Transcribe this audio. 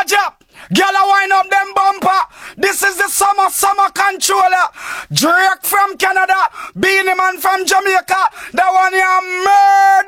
Jaja. Girl, I wind up them bumper. This is the summer controller. Drake from Canada. Beanie Man from Jamaica. That one you murder.